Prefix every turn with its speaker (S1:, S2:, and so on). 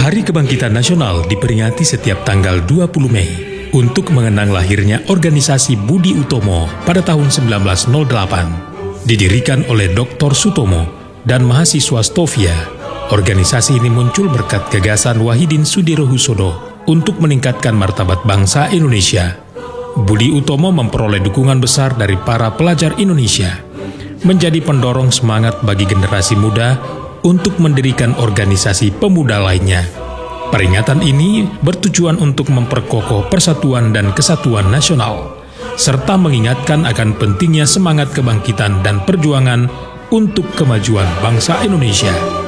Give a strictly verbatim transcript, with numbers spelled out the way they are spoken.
S1: Hari Kebangkitan Nasional diperingati setiap tanggal dua puluh Mei untuk mengenang lahirnya organisasi Budi Utomo pada tahun seribu sembilan ratus delapan. Didirikan oleh Doktor Sutomo dan mahasiswa Stovia, organisasi ini muncul berkat gagasan Wahidin Sudirohusodo untuk meningkatkan martabat bangsa Indonesia. Budi Utomo memperoleh dukungan besar dari para pelajar Indonesia, menjadi pendorong semangat bagi generasi muda untuk mendirikan organisasi pemuda lainnya. Peringatan ini bertujuan untuk memperkokoh persatuan dan kesatuan nasional, serta mengingatkan akan pentingnya semangat kebangkitan dan perjuangan untuk kemajuan bangsa Indonesia.